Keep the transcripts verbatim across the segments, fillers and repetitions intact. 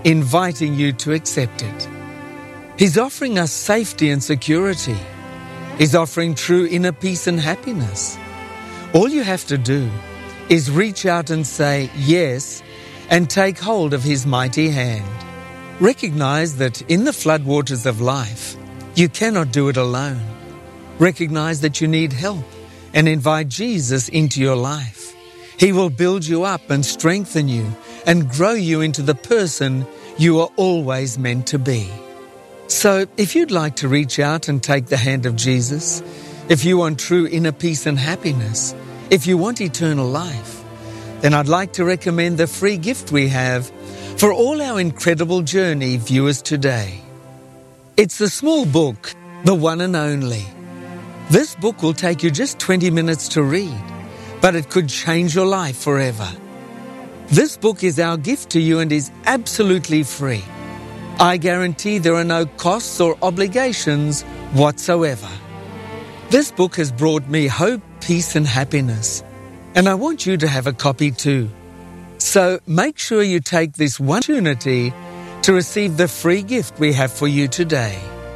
inviting you to accept it. He's offering us safety and security. He's offering true inner peace and happiness. All you have to do is reach out and say yes and take hold of His mighty hand. Recognize that in the floodwaters of life, you cannot do it alone. Recognize that you need help and invite Jesus into your life. He will build you up and strengthen you and grow you into the person you are always meant to be. So, if you'd like to reach out and take the hand of Jesus, if you want true inner peace and happiness, if you want eternal life, then I'd like to recommend the free gift we have for all our incredible journey viewers today. It's the small book, The One and Only. This book will take you just twenty minutes to read, but it could change your life forever. This book is our gift to you and is absolutely free. I guarantee there are no costs or obligations whatsoever. This book has brought me hope, peace and happiness, and I want you to have a copy too. So make sure you take this one opportunity to receive the free gift we have for you today.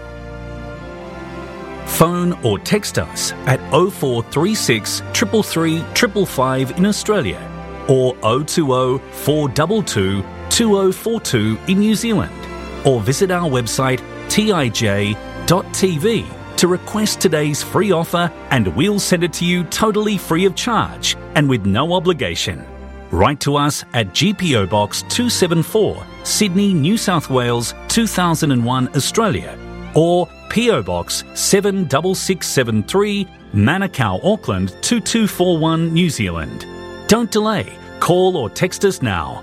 Phone or text us at oh four three six, three three three five five in Australia or oh two oh, four two two, two oh four two in New Zealand, or visit our website t i j dot t v to request today's free offer, and we'll send it to you totally free of charge and with no obligation. Write to us at G P O Box two seven four, Sydney, New South Wales two thousand one, Australia, or P O Box seven six six seven three, Manukau, Auckland two two four one, New Zealand. Don't delay. Call or text us now.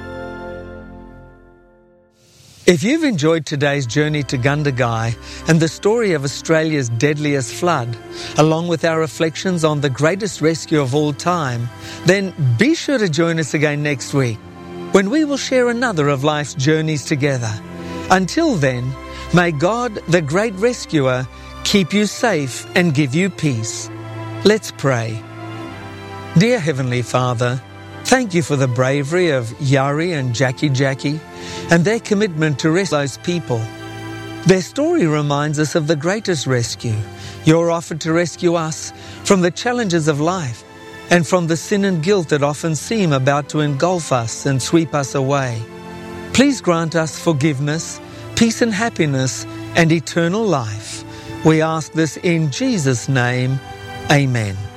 If you've enjoyed today's journey to Gundagai and the story of Australia's deadliest flood, along with our reflections on the greatest rescue of all time, then be sure to join us again next week, when we will share another of life's journeys together. Until then, may God, the great rescuer, keep you safe and give you peace. Let's pray. Dear Heavenly Father, thank you for the bravery of Yari and Jackie Jackie and their commitment to rescue those people. Their story reminds us of the greatest rescue, your offer to rescue us from the challenges of life and from the sin and guilt that often seem about to engulf us and sweep us away. Please grant us forgiveness, peace and happiness, and eternal life. We ask this in Jesus' name. Amen.